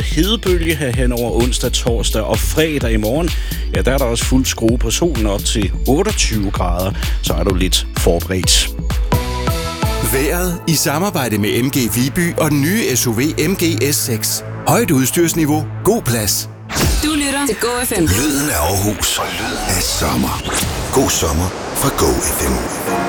hedebølge her hen over onsdag, torsdag og fredag. I morgen, ja, der er der også fuld skrue på solen op til 28 grader, så er du lidt forberedt. Vejret i samarbejde med MG Viby og den nye SUV MG S6. Højt udstyrsniveau, god plads. Du lytter til Go FM. Lyden af Aarhus og lyden af sommer. God sommer fra Go FM.